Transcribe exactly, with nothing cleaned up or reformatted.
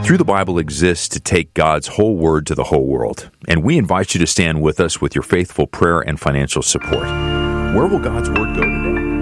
Through the Bible exists to take God's whole word to the whole world, and we invite you to stand with us with your faithful prayer and financial support. Where will God's word go today?